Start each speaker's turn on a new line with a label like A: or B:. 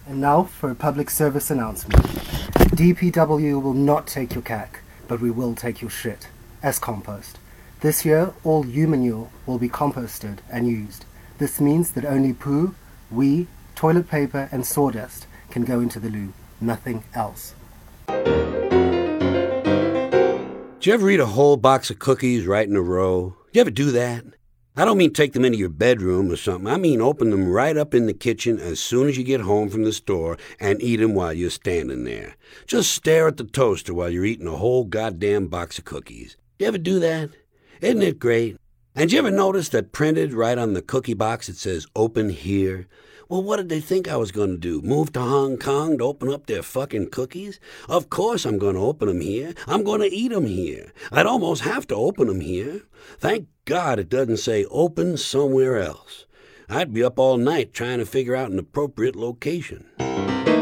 A: And now for a public service announcement. DPW will not take your cack, but we will take your shit as compost. This year, all manure will be composted and used. This means that only poo, wee, toilet paper, and sawdust can go into the loo. Nothing else.
B: Did you ever eat a whole box of cookies right in a row? You ever do that? I don't mean take them into your bedroom or something. I mean open them right up in the kitchen as soon as you get home from the store and eat them while you're standing there. Just stare at the toaster while you're eating a whole goddamn box of cookies. You ever do that? Isn't it great? And you ever notice that printed right on the cookie box it says open here? Well, what did they think I was going to do? Move to Hong Kong to open up their fucking cookies? Of course I'm going to open them here. I'm going to eat them here. I'd almost have to open them here. Thank God it doesn't say open somewhere else. I'd be up all night trying to figure out an appropriate location.